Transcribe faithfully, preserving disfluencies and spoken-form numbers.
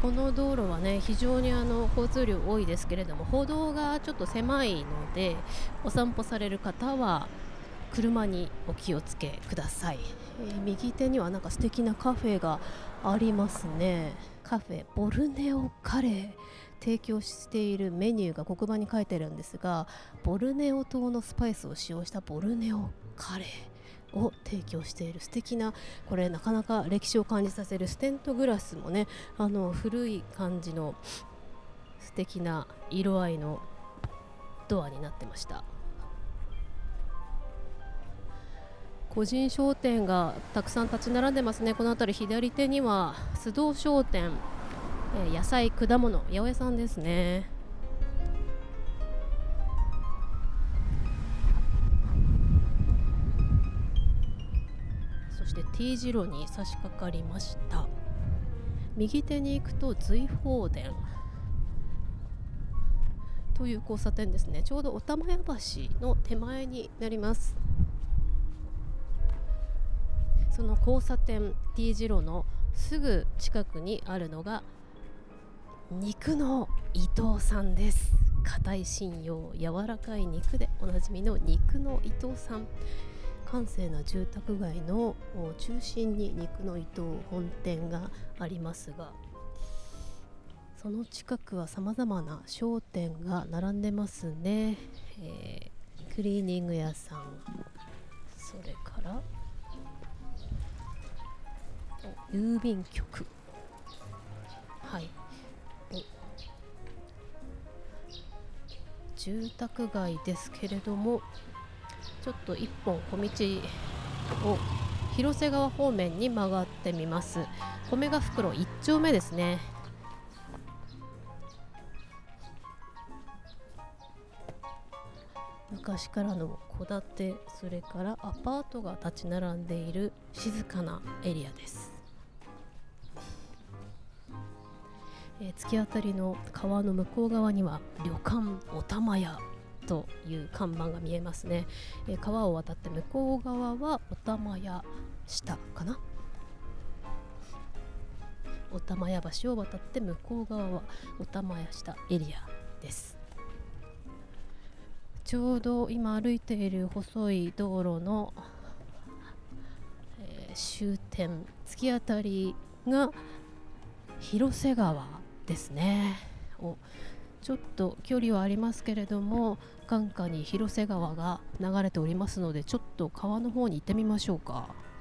この道路はね非常にあの交通量多いですけれども、歩道がちょっと狭いので、お散歩される方は車にお気をつけください。えー右手にはなんか素敵なカフェがありますね。カフェボルネオカレー、提供しているメニューが黒板に書いてるんですが、ボルネオ島のスパイスを使用したボルネオカレーを提供している素敵な、これなかなか歴史を感じさせるステントグラスもね、あの古い感じの素敵な色合いのドアになってました。個人商店がたくさん立ち並んでますね。この辺り左手には須藤商店、えー野菜果物八百屋さんですね。そして T 字路に差し掛かりました。右手に行くと瑞鳳殿という交差点ですね。ちょうどお玉屋橋の手前になります。その交差点 T 字路のすぐ近くにあるのが肉の伊藤さんです。硬い信用、柔らかい肉でおなじみの肉の伊藤さん。閑静な住宅街の中心に肉の伊藤本店がありますが、その近くはさまざまな商店が並んでますね。えークリーニング屋さん、それから郵便局、はい、住宅街ですけれども、ちょっと一本小道を広瀬川方面に曲がってみます。米ヶ袋一丁目ですね。昔からの戸建て、それからアパートが立ち並んでいる静かなエリアです。えー突き当たりの川の向こう側には旅館お玉屋という看板が見えますね。えー川を渡って向こう側はお玉屋下かな。お玉屋橋を渡って向こう側はお玉屋下エリアです。ちょうど今歩いている細い道路の、えー終点、突き当たりが広瀬川ですね。おちょっと距離はありますけれども、眼下に広瀬川が流れておりますので、ちょっと川の方に行ってみましょうか。